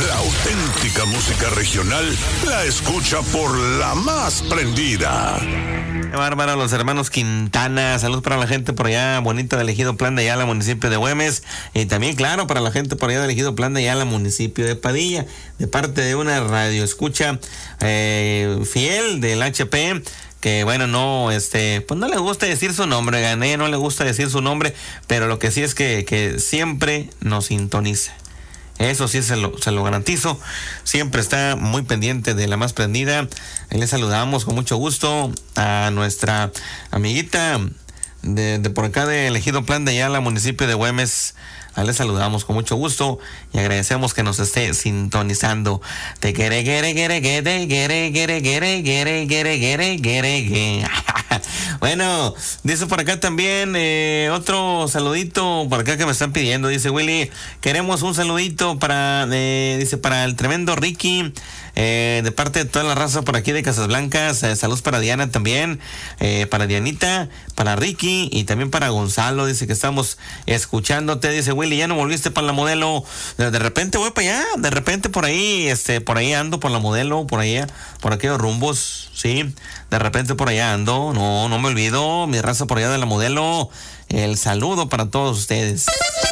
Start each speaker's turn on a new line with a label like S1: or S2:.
S1: La auténtica música regional la escucha por la más prendida.
S2: Qué bárbaro, los hermanos Quintana. Salud para la gente por allá, bonita de Ejido Plan de Ayala, municipio de Güemes. Y también, claro, para la gente por allá de Ejido Plan de Ayala, municipio de Padilla. De parte de una radio escucha fiel del HP. Que bueno, no, pues no le gusta decir su nombre, Gané, no le gusta decir su nombre, pero lo que sí es que siempre nos sintoniza. Eso sí se lo garantizo. Siempre está muy pendiente de la más prendida. Ahí le saludamos con mucho gusto a nuestra amiguita de por acá de Ejido Plan de Ayala, municipio de Güemes. Ahí le saludamos con mucho gusto y agradecemos que nos esté sintonizando. Te quiere. Bueno, dice por acá también otro saludito por acá que me están pidiendo. Dice Willy, queremos un saludito para el tremendo Ricky, de parte de toda la raza por aquí de Casas Blancas. Saludos para Diana también, para Dianita, para Ricky y también para Gonzalo. Dice que estamos escuchándote. Dice Willy, ya no volviste para la Modelo. De repente voy para allá, de repente por ahí ando por la Modelo, por allá, por aquellos rumbos, sí, de repente por allá ando. No me olvido, mi raza por allá de la Modelo. El saludo para todos ustedes.